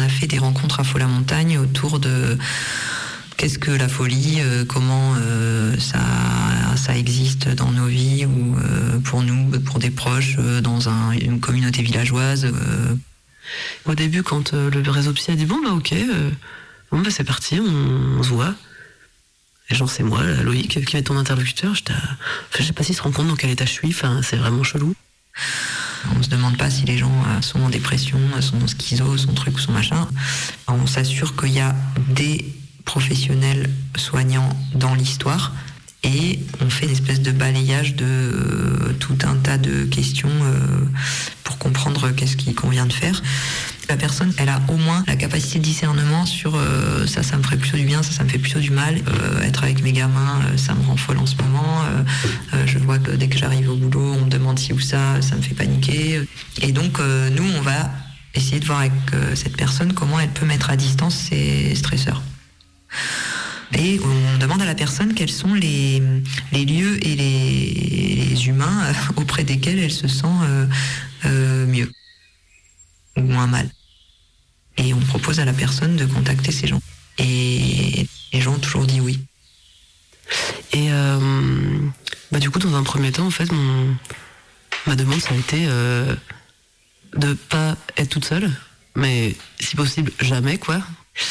fait des rencontres à Faux-la-Montagne autour de qu'est-ce que la folie, comment ça existe dans nos vies ou pour nous, pour des proches, dans une communauté villageoise. Au début, quand le réseau psy a dit ok, c'est parti, on se voit. Et genre, c'est moi, Loïc, qui va être ton interlocuteur. Je sais pas s'il se rend compte dans quel état je suis, c'est vraiment chelou. On se demande pas si les gens sont en dépression, sont schizo, sont truc ou sont machin. On s'assure qu'il y a des professionnels soignants dans l'histoire et on fait une espèce de balayage de tout un tas de questions pour comprendre qu'est-ce qu'il convient de faire. La personne, elle a au moins la capacité de discernement sur ça me ferait plutôt du bien, ça me fait plutôt du mal. Être avec mes gamins, ça me rend folle en ce moment. Je vois que dès que j'arrive au boulot, on me demande ci ou ça me fait paniquer. Et donc, nous, on va essayer de voir avec cette personne comment elle peut mettre à distance ses stresseurs. Et on demande à la personne quels sont les lieux et les humains auprès desquels elle se sent mieux ou moins mal. Et on propose à la personne de contacter ces gens. Et les gens ont toujours dit oui. Et du coup, dans un premier temps, en fait, ma demande, ça a été de pas être toute seule, mais si possible, jamais, quoi.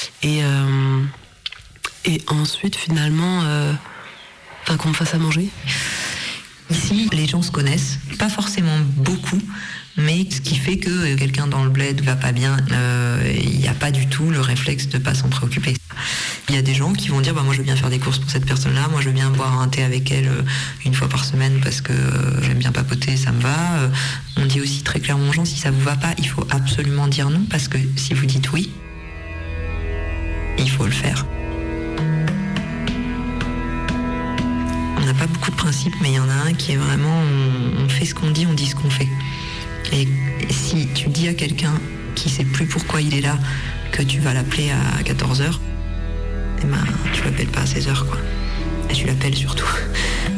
Et ensuite, finalement, qu'on me fasse à manger. Ici, les gens se connaissent, pas forcément beaucoup, mais ce qui fait que quelqu'un dans le bled va pas bien, il n'y a pas du tout le réflexe de pas s'en préoccuper. Il y a des gens qui vont dire moi je veux bien faire des courses pour cette personne-là, moi je veux bien boire un thé avec elle une fois par semaine parce que j'aime bien papoter, ça me va. On dit aussi très clairement aux gens, si ça vous va pas, il faut absolument dire non, parce que si vous dites oui, il faut le faire. On n'a pas beaucoup de principes, mais il y en a un qui est vraiment on fait ce qu'on dit ce qu'on fait. Et si tu dis à quelqu'un qui sait plus pourquoi il est là que tu vas l'appeler à 14h, tu l'appelles pas à 16h, quoi. Et tu l'appelles surtout.